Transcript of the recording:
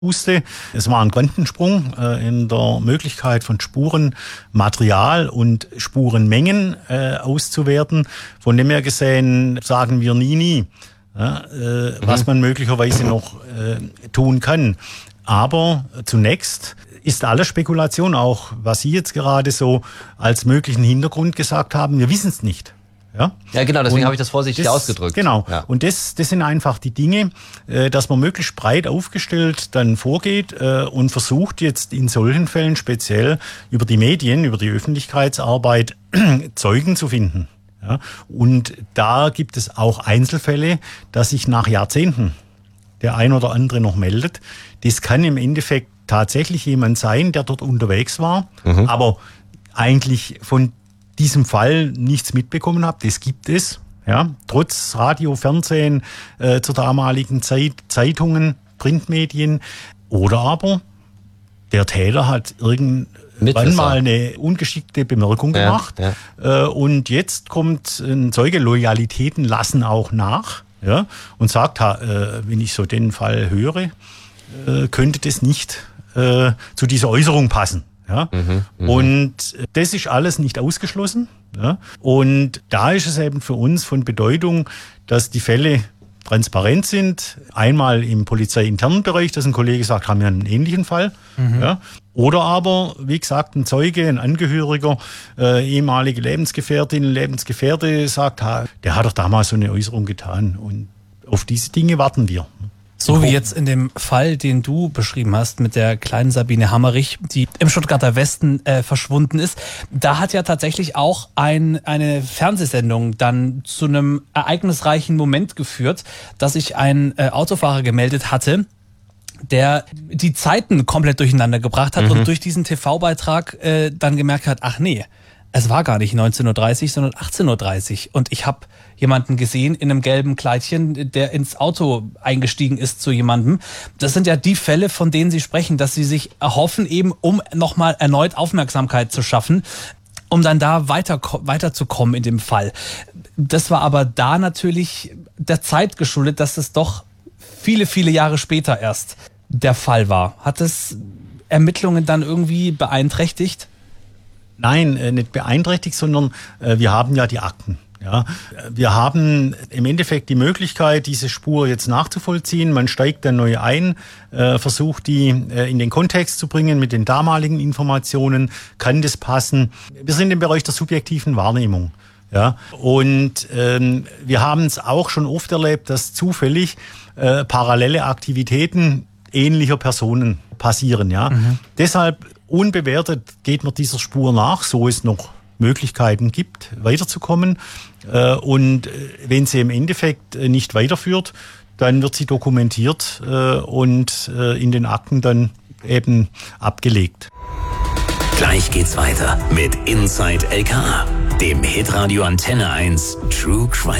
wusste. Es war ein Quantensprung in der Möglichkeit von Spurenmaterial und Spurenmengen auszuwerten. Von dem her gesehen sagen wir nie, was man möglicherweise noch tun kann. Aber zunächst ist alles Spekulation, auch was Sie jetzt gerade so als möglichen Hintergrund gesagt haben. Wir wissen es nicht. Ja, genau, deswegen habe ich das vorsichtig ausgedrückt. Genau, ja. Und das sind einfach die Dinge, dass man möglichst breit aufgestellt dann vorgeht und versucht jetzt in solchen Fällen speziell über die Medien, über die Öffentlichkeitsarbeit Zeugen zu finden. Ja? Und da gibt es auch Einzelfälle, dass sich nach Jahrzehnten der ein oder andere noch meldet. Das kann im Endeffekt tatsächlich jemand sein, der dort unterwegs war, aber eigentlich von diesem Fall nichts mitbekommen habe. Das gibt es, ja, trotz Radio, Fernsehen, zur damaligen Zeit, Zeitungen, Printmedien. Oder aber der Täter hat irgendwann mal eine ungeschickte Bemerkung gemacht. Ja. Und jetzt kommt ein Zeuge, Loyalitäten lassen auch nach, ja, und sagt, wenn ich so den Fall höre, könnte das nicht zu dieser Äußerung passen. Ja? Und das ist alles nicht ausgeschlossen. Ja? Und da ist es eben für uns von Bedeutung, dass die Fälle transparent sind. Einmal im polizeiinternen Bereich, dass ein Kollege sagt, haben wir einen ähnlichen Fall. Ja? Oder aber, wie gesagt, ein Zeuge, ein Angehöriger, ehemalige Lebensgefährtin, Lebensgefährte sagt, der hat doch damals so eine Äußerung getan. Und auf diese Dinge warten wir. So wie jetzt in dem Fall, den du beschrieben hast mit der kleinen Sabine Hammerich, die im Stuttgarter Westen verschwunden ist. Da hat ja tatsächlich auch eine Fernsehsendung dann zu einem ereignisreichen Moment geführt, dass sich ein Autofahrer gemeldet hatte, der die Zeiten komplett durcheinander gebracht hat und durch diesen TV-Beitrag dann gemerkt hat, ach nee, es war gar nicht 19.30 Uhr, sondern 18.30 Uhr. Und ich habe jemanden gesehen in einem gelben Kleidchen, der ins Auto eingestiegen ist zu jemandem. Das sind ja die Fälle, von denen Sie sprechen, dass Sie sich erhoffen, eben um nochmal erneut Aufmerksamkeit zu schaffen, um dann da weiterzukommen in dem Fall. Das war aber da natürlich der Zeit geschuldet, dass es doch viele, viele Jahre später erst der Fall war. Hat es Ermittlungen dann irgendwie beeinträchtigt? Nein, nicht beeinträchtigt, sondern wir haben ja die Akten. Ja, wir haben im Endeffekt die Möglichkeit, diese Spur jetzt nachzuvollziehen. Man steigt dann neu ein, versucht die in den Kontext zu bringen mit den damaligen Informationen. Kann das passen? Wir sind im Bereich der subjektiven Wahrnehmung. Ja, und wir haben es auch schon oft erlebt, dass zufällig parallele Aktivitäten ähnlicher Personen passieren. Ja, deshalb unbewertet geht man dieser Spur nach, so es noch Möglichkeiten gibt, weiterzukommen. Und wenn sie im Endeffekt nicht weiterführt, dann wird sie dokumentiert und in den Akten dann eben abgelegt. Gleich geht's weiter mit Inside LKA, dem Hitradio Antenne 1 True Crime